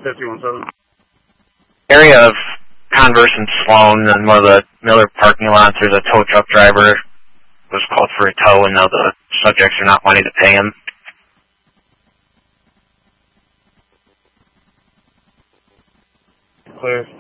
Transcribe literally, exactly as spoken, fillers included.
fifty one seven. Area of Converse and Sloan, and one of the Miller parking lots, there's a tow truck driver was called for a tow, and now the subjects are not wanting to pay him. Clear.